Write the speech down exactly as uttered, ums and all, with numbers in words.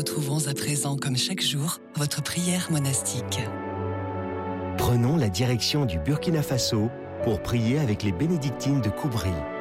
retrouvons à présent, comme chaque jour, votre prière monastique. Prenons la direction du Burkina Faso pour prier avec les bénédictines de Koubri.